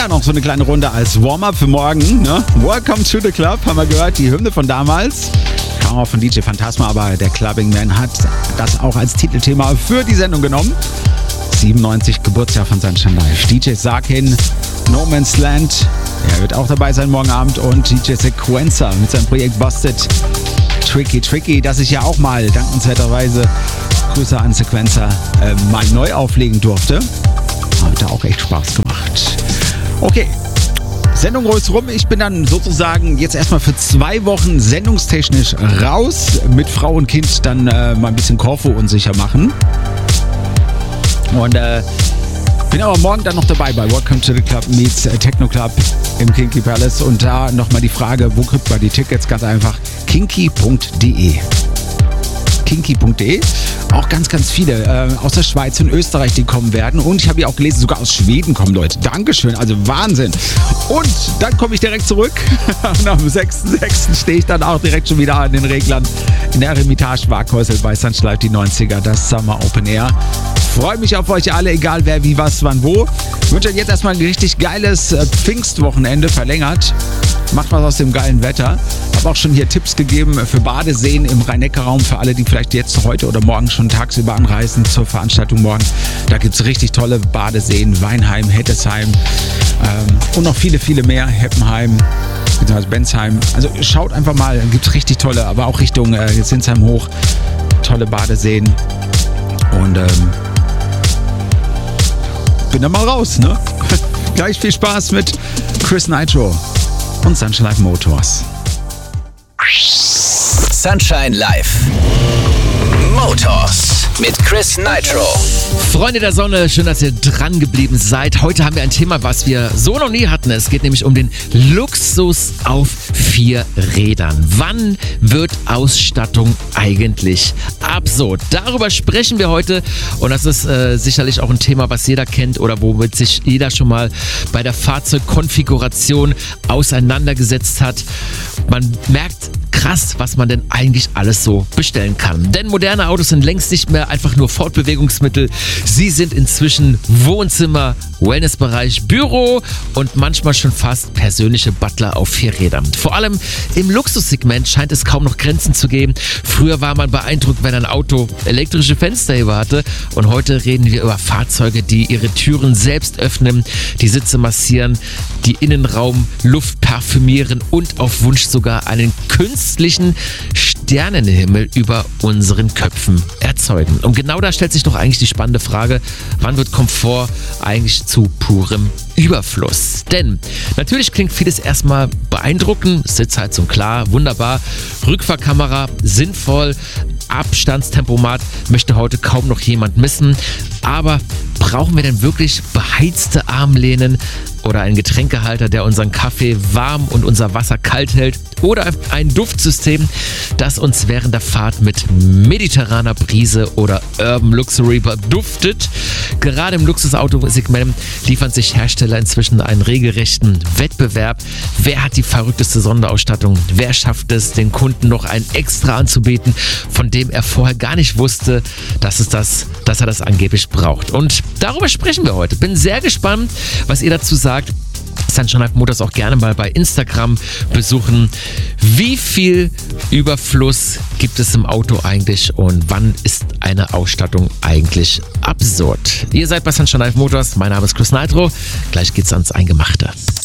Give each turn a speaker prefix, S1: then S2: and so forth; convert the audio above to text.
S1: Ja, noch so eine kleine Runde als Warm-up für morgen. Ne? Welcome to the Club, haben wir gehört, die Hymne von damals. Kam auch von DJ Phantasma, aber der Clubbing Man hat das auch als Titelthema für die Sendung genommen. 97 Geburtsjahr von Sunshine Live. DJ Sarkin, No Man's Land, er wird auch dabei sein morgen Abend, und DJ Sequencer mit seinem Projekt Busted. Tricky, das ich ja auch mal dankenswerterweise, Grüße an Sequencer, mal neu auflegen durfte. Hat da auch echt Spaß gemacht. Okay, Sendung rollt rum. Ich bin dann sozusagen jetzt erstmal für 2 Wochen sendungstechnisch raus. Mit Frau und Kind dann mal ein bisschen Korfu unsicher machen. Und bin aber morgen dann noch dabei bei Welcome to the Club meets Techno Club im Kinky Palace. Und da nochmal die Frage, wo kriegt man die Tickets? Ganz einfach, kinky.de. Kinky.de. Auch ganz viele aus der Schweiz und Österreich, die kommen werden. Und ich habe ja auch gelesen, sogar aus Schweden kommen Leute. Dankeschön, also Wahnsinn. Und dann komme ich direkt zurück. Und am 6.6. stehe ich dann auch direkt schon wieder an den Reglern in der Eremitage Waghäusel bei Sunshine Live, die 90er, das Summer Open Air. Freue mich auf euch alle, egal wer, wie, was, wann, wo. Ich wünsche euch jetzt erstmal ein richtig geiles Pfingstwochenende, verlängert. Macht was aus dem geilen Wetter. Habe auch schon hier Tipps gegeben für Badeseen im Rhein-Neckar-Raum, für alle, die vielleicht jetzt heute oder morgen schon tagsüber anreisen zur Veranstaltung morgen. Da gibt es richtig tolle Badeseen, Weinheim, Hettesheim und noch viele, viele mehr, Heppenheim, beziehungsweise Bensheim. Also schaut einfach mal, gibt es richtig tolle, aber auch Richtung Sinsheim hoch, tolle Badeseen. Und bin dann mal raus, ne? Gleich viel Spaß mit Chris Nitro und Sunshine Live Motors.
S2: Sunshine Live Motors mit Chris Nitro.
S3: Freunde der Sonne, schön, dass ihr dran geblieben seid. Heute haben wir ein Thema, was wir so noch nie hatten. Es geht nämlich um den Luxus auf 4 Rädern. Wann wird Ausstattung eigentlich absurd? Darüber sprechen wir heute, und das ist sicherlich auch ein Thema, was jeder kennt oder womit sich jeder schon mal bei der Fahrzeugkonfiguration auseinandergesetzt hat. Man merkt krass, was man denn eigentlich alles so bestellen kann. Denn moderne Autos sind längst nicht mehr einfach nur Fortbewegungsmittel. Sie sind inzwischen Wohnzimmer, Wellnessbereich, Büro und manchmal schon fast persönliche Butler auf 4 Rädern. Vor allem im Luxussegment scheint es kaum noch Grenzen zu geben. Früher war man beeindruckt, wenn ein Auto elektrische Fensterheber hatte, und heute reden wir über Fahrzeuge, die ihre Türen selbst öffnen, die Sitze massieren, die Innenraumluft parfümieren und auf Wunsch sogar einen künstlichen Sternenhimmel über unseren Köpfen erzeugen. Und genau da stellt sich doch eigentlich die spannende Frage, wann wird Komfort eigentlich zu purem Überfluss? Denn natürlich klingt vieles erstmal beeindruckend, Sitzheizung klar, wunderbar, Rückfahrkamera sinnvoll, Abstandstempomat möchte heute kaum noch jemand missen, aber brauchen wir denn wirklich beheizte Armlehnen oder einen Getränkehalter, der unseren Kaffee warm und unser Wasser kalt hält, oder ein Duftsystem, das uns während der Fahrt mit mediterraner Brise oder Urban Luxury beduftet? Gerade im Luxusautosegment liefern sich Hersteller inzwischen einen regelrechten Wettbewerb. Wer hat die verrückteste Sonderausstattung? Wer schafft es, den Kunden noch ein Extra anzubieten, von dem er vorher gar nicht wusste, dass er das angeblich braucht? Und darüber sprechen wir heute. Bin sehr gespannt, was ihr dazu sagt. Sunshine Live Motors auch gerne mal bei Instagram besuchen. Wie viel Überfluss gibt es im Auto eigentlich, und wann ist eine Ausstattung eigentlich absurd? Ihr seid bei Sunshine Live Motors. Mein Name ist Chris Nitro. Gleich geht's ans Eingemachte.